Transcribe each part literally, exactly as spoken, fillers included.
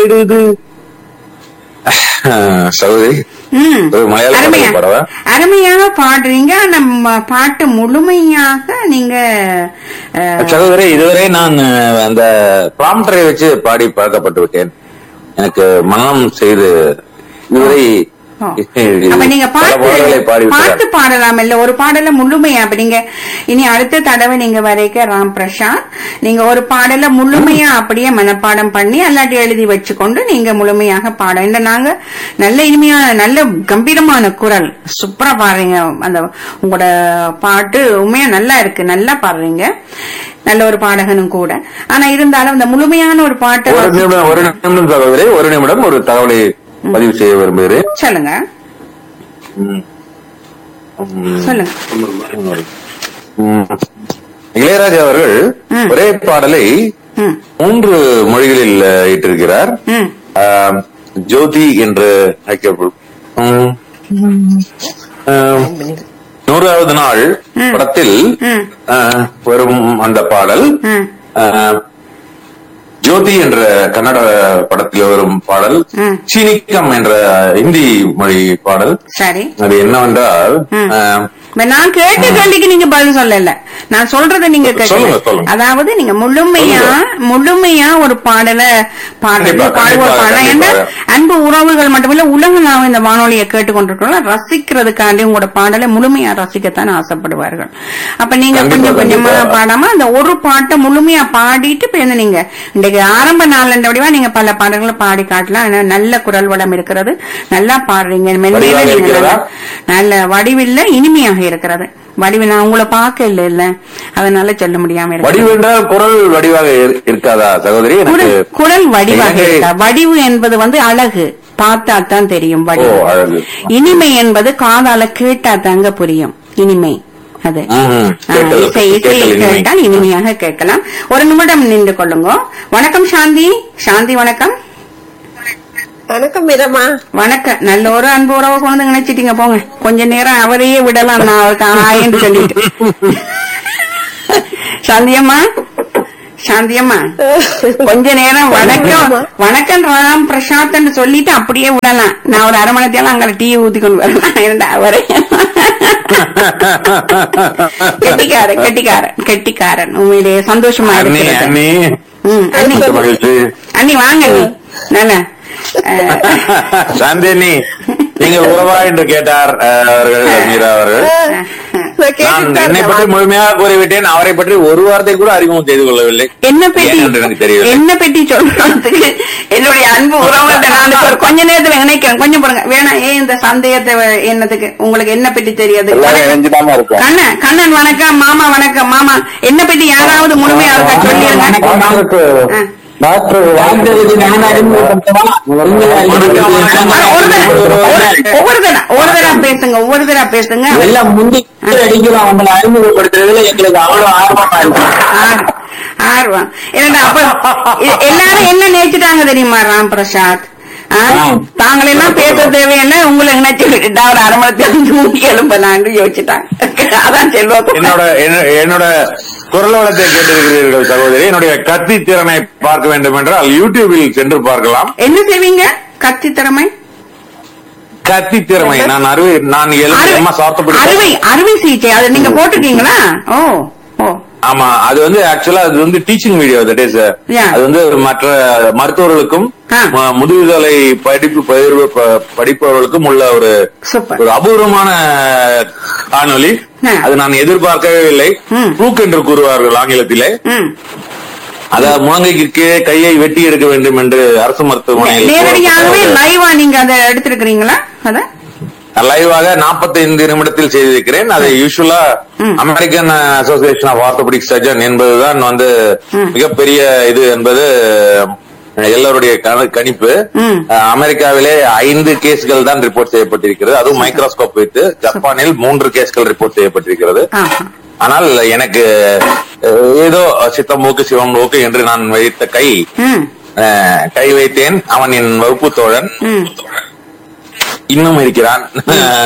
தேடுது. சகோதரி அருமையாக பாடுறீங்க. நம்ம பாட்டு முழுமையாக நீங்க சகோதரி இதுவரை நான் அந்த ப்ராம்ப்டரை வச்சு பாடி பழக்கப்பட்டு விட்டேன். எனக்கு மனம் செய்து இதுவரை அப்ப நீங்க பாட்டு பாட்டு பாடலாம் இல்ல, ஒரு பாடல முழுமையா. அப்ப நீங்க இனி அடுத்த தடவை நீங்க வரைக்க ராம் பிரசாத் நீங்க ஒரு பாடல முழுமையா அப்படியே மனப்பாடம் பண்ணி அல்லாட்டி எழுதி வச்சுக்கொண்டு நீங்க முழுமையாக பாட. இந்த நாங்க நல்ல இனிமையான நல்ல கம்பீரமான குரல் சூப்பரா பாடுறீங்க. அந்த உங்களோட பாட்டு உண்மையா நல்லா இருக்கு, நல்லா பாடுறீங்க, நல்ல ஒரு பாடகனும் கூட. ஆனா இருந்தாலும் இந்த முழுமையான ஒரு பாட்டு ஒரு நிமிடம் ஒரு நிமிடம் சகோதரி ஒரு நிமிடம் ஒரு தகவலை பதிவு செய்ய விரும்புகிறேன். சொல்லுங்க சொல்லுங்க. இளையராஜா அவர்கள் ஒரே பாடலை மூன்று மொழிகளில் இட்டிருக்கிறார். ஜோதி என்று அழைக்கப்படும் நூறாவது நாள் படத்தில் வரும் அந்த பாடல், ஜோதி என்ற கன்னட படத்தில் வரும் பாடல், சீனிக்கம் என்ற இந்தி மொழி பாடல். சரி, அது என்னவென்றால் நான் கேட்ட கேள்விக்கு நீங்க பதில் சொல்லல, நான் சொல்றதை நீங்க கேட்க. அதாவது நீங்க முழுமையா முழுமையா ஒரு பாடல பாடுறது பாடுவோர் பாடலாம். ஏன்னா அன்பு உறவுகள் மட்டுமில்ல உலகம் நாம் இந்த வானொலியை கேட்டுக்கொண்டிருக்கிறோம், ரசிக்கிறதுக்காண்டி உங்களோட பாடலை முழுமையா ரசிக்கத்தான் ஆசைப்படுவார்கள். அப்ப நீங்க கொஞ்சம் கொஞ்சமா பாடாம அந்த ஒரு பாட்டை முழுமையா பாடிட்டு போய் நீங்க இன்றைக்கு ஆரம்ப நாள் வடிவா நீங்க பல பாடல்களை பாடி காட்டலாம். நல்ல குரல் வளம் இருக்கிறது, நல்லா பாடுறீங்க, மென்மேல நீங்க நல்ல வடிவில்ல இனிமையாக இருக்கிறது. வடிவு நான் உங்களை பார்க்க இல்ல இல்ல அதனால சொல்ல முடியாம இருக்கு. குரல் வடிவாக இருக்காதா சகோதரி? குரல் வடிவாக இருக்கா? வடிவு என்பது வந்து அழகு, பார்த்தா தான் தெரியும். வடிவு இனிமை என்பது காதால கேட்டா தாங்க புரியும். இனிமை அது இசை இசையை கேட்டால் இனிமையாக கேட்கலாம். ஒரு நிமிடம் நின்று கொள்ளுங்க. வணக்கம் சாந்தி. சாந்தி வணக்கம். வணக்கம் மீரம்மா. வணக்கம். நல்ல ஒரு அன்பு உறவை கொண்டு நினைச்சிட்டீங்க. போங்க கொஞ்ச நேரம் அவரையே விடலாம், நான் அவருக்கு ஆயின்னு சொல்லிட்டு. சாந்தியம்மா சாந்தியம்மா கொஞ்ச நேரம் வணக்கம் வணக்கம் ராம் பிரசாத் சொல்லிட்டு அப்படியே விடலாம். நான் ஒரு அரை மணி நேரம் அங்க டீ ஊத்தி கொண்டு வரலாம் இருந்தா அவரை. கெட்டிக்காரன் கெட்டிக்காரன் கெட்டிக்காரன் உண்மையிலேயே சந்தோஷமா இருக்கு. அண்ணி வாங்க நீ நல்லா சாந்தினி நீங்க உறவா என்று கேட்டார் அவர்கள் மீரா அவர்கள். நான் என்னை பற்றி முழுமையாக கூறிவிட்டேன், அவரை பற்றி ஒரு வார்த்தை கூட அறிமுகம் செய்து கொள்ளவில்லை. என்ன பெட்டி எனக்கு தெரியல, என்ன பெட்டி சொல்றதுக்கு என்னுடைய அன்பு உறவுகிட்ட நான் கொஞ்ச நேரத்துல நினைக்கிறேன். கொஞ்சம் போடுங்க வேணாம். ஏன் இந்த சந்தேகத்தை என்னத்துக்கு? உங்களுக்கு என்ன பெட்டி தெரியாது? கண்ணன் கண்ணன் வணக்கம். மாமா வணக்கம். மாமா என்ன பெட்டி யாராவது முழுமையா இருக்கா சொல்லிருங்க. ஒவ்வொரு தடா பேசுங்க ஒவ்வொரு தடா பேசுங்க. எல்லாம் முந்தி அடிக்கிறோம், உங்களை அறிமுகப்படுத்துறதுல எங்களுக்கு அவ்வளவு ஆர்வமா இருக்கு. ஆர்வம் என்னடா? அப்ப எல்லாரும் என்ன நினைச்சுட்டாங்க தெரியுமா ராம் பிரசாத்? தாங்களெல்லாம் பேச தேவையான உங்களை நினைச்சுக்கிட்டா ஒரு அரை மணி நேரம் எழும்பலான்னு யோசிச்சுட்டாங்க. அதான் செல்வம். என்னோட என்னோட குரல் வளத்தை கேட்டிருக்கிறீர்கள் சகோதரி. என்னுடைய கத்தி திறனை பார்க்க வேண்டும் என்றால் யூடியூபில் சென்று பார்க்கலாம். என்ன செய்வீங்க? கத்தி திறமை கத்தி திறமை நான் அறுவை நான் அறுவை அறுவை சிகிச்சை அதை நீங்க போட்டுட்டீங்களா? ஓ ஓ ஆமா, அது வந்து ஆக்சுவலா அது வந்து டீச்சிங் வீடியோ. தட் இஸ் அது வந்து மற்ற மருத்துவர்களுக்கும் முதுகுதலை படிப்பு படிப்பவர்களுக்கும் உள்ள ஒரு ஒரு அபூர்வமான காணொலி. அது நான் எதிர்பார்க்கவே இல்லை. ப்ளூக் என்று கூறுவார்கள் ஆங்கிலத்திலே. அதாவது முழங்கைக்கு கீழே கையை வெட்டி எடுக்க வேண்டும் என்று அரசு மருத்துவமனையில் நேரடியாகவே லைவா நீங்க அதை எடுத்திருக்கிறீங்களா? அத லைவாக நாற்பத்தி ஐந்து நிமிடத்தில் செய்திருக்கிறேன். அதை யூஸ்வலா American association of orthopaedic surgeon என்பதுதான் வந்து மிகப்பெரிய இது என்பது எல்லாருடைய கணிப்பு. அமெரிக்காவிலே ஐந்து கேஸ்கள் தான் ரிப்போர்ட் செய்யப்பட்டிருக்கிறது, அதுவும் மைக்ரோஸ்கோப் வைத்து. ஜப்பானில் மூன்று கேஸ்கள் ரிப்போர்ட் செய்யப்பட்டிருக்கிறது. ஆனால் எனக்கு ஏதோ சித்தம் மூக்கு சிவம் மூக்கு என்று நான் வைத்த கை கை வைத்தேன். அவன் என் வகுப்பு தோழன் இன்னும் இருக்கிறான்.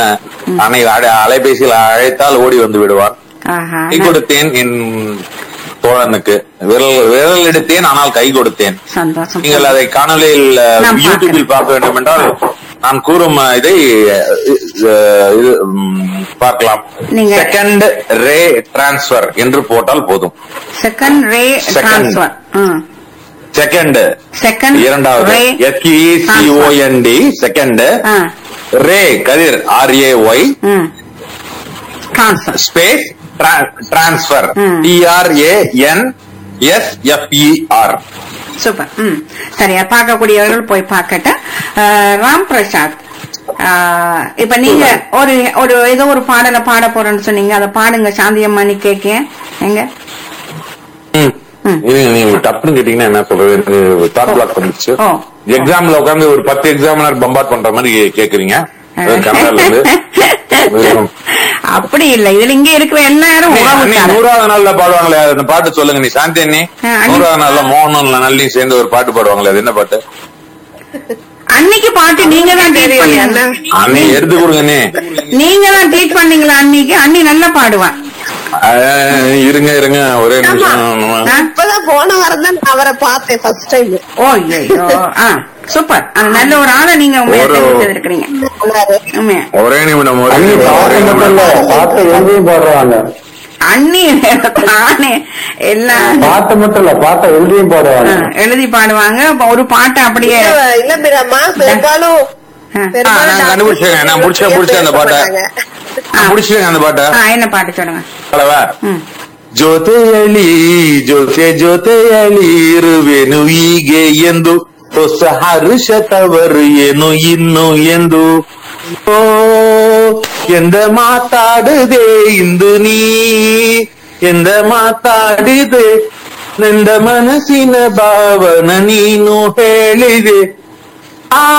அலைபேசியில் அழைத்தால் ஓடி வந்து விடுவான். கை கொடுத்தேன். என் தோழனுக்கு விரல் விரல் எடுத்தேன் ஆனால் கை கொடுத்தேன். சந்தோஷம். நீங்கள் அதை காணொலியில் நான் யூடியூபில் பார்க்க வேண்டும் என்றால் நான் கூறும் இதை அஹ், இது ம், பார்க்கலாம். நீங்க- செகண்ட் ரே டிரான்ஸ்பர் என்று போட்டால் போதும். செகண்ட் ரே Second. டிரான்ஸ்பர். செகண்ட் செகண்ட் இரண்டாவது ரே எஸ்இசிஓஎன்டி செகண்ட் ரே கதிர் ஆர்ஏஒய் டிரான்ஸ்பர். ஸ்பேஸ் டிரான்ஸ்பர் ம். டிஆர்ஏஎன் எஸ் எஃப்இஆர். சூப்பர். ம் சரியா, பார்க்கக்கூடியவர்கள் போய் பார்க்கட்டும். அஹ், ராம் பிரசாத், அஹ், இப்ப நீங்க ஒரு ஒரு ஏதோ ஒரு பாடலை பாட போறேன்னு சொன்னீங்க, அதை பாடுங்க சாந்தியம்மா. நீ கேட்க எங்க ம். ம். இது நீங்க டப்புன்னு கேட்டீங்கன்னா என்ன சொல்றது, தாட் பிளாக் பண்ணிச்சு. ஓ. எக்ஸாம்ல உட்கார்ந்து ஒரு பத்து எக்ஸாமினர் பம்பாட் பண்ற மாதிரி கேக்குறீங்க. கனடால இருந்து அப்படி இல்ல, இதுல இங்க இருக்கிற எல்லாரும் அண்ணி, உறவுக்காரர். நூறாவது நாள்ல பாடுவாங்களே அந்த பாட்டு சொல்லுங்க. நீ சாந்தி அண்ணி ஆ, அண்ணி. நூறாவது நாள்ல மோகனும் நல்லியும் சேர்ந்து ஒரு பாட்டு பாடுவாங்களே, அது என்ன பாட்டு? அன்னைக்கு பாட்டு நீங்க தான் டீச் பண்ணீங்க. அண்ணி எடுத்து கொடுங்க அண்ணி. நீங்க தான் டீச் பண்ணீங்களா அன்னைக்கு? அண்ணி நல்லா பாடுவான். ஆ, இருங்க இருங்க ஒரே நிமிஷம். ஆ? இப்பதான் போன வாரம் தான் நான் அவரை பார்த்தேன் ஃபர்ஸ்ட் டைம். ஓ ஐயோ, ஆ சூப்பர். அது நல்ல ஒரு ஆளை நீங்க ஒரு- இருக்கிறீங்க. உண்மையா. ஒரே நிமிடம் ஒரே அண்ணி நிமிடம், ஒரே பாட்டு மட்டும் இல்ல, நிமிடம். பாட்டு எழுதியும் பாடுவாங்க. அண்ணி தானே எல்லாம் பாட்டு மட்டும் இல்ல, பாட்டை எழுதியும் ஆ, பாடுவாங்க. எழுதி பாடுவாங்க. இப்ப ஒரு பாட்டு அப்படியே இல்ல பிரம்மா, பெரும்பாலும் ஆ. ஆ, நான் கண்டுபிடிச்சேன். நான் முடிச்சேன், முடிச்சேன் அந்த பாட்டை. நான் முடிச்சேன் அந்த பாட்டை. ஆ, என்ன பாட்டு சொல்லுங்க. ಅಲ್ಲವಾ ಹ್ಮ್ ಜೊತೆಯಲಿ ಜೊತೆ ಜೊತೆಯಲಿ ಇರುವೆನು ಹೀಗೆ ಎಂದು ಹೊಸ ಹರುಷ ತವರು ಏನು ಇನ್ನು ಎಂದು ಓ ಎಂದ ಮಾತಾಡದೆ ಇಂದು ನೀ ಎಂದ ಮಾತಾಡಿದೆ ನಂದ ಮನಸ್ಸಿನ ಭಾವನ ನೀನು ಹೇಳಿದೆ ಆ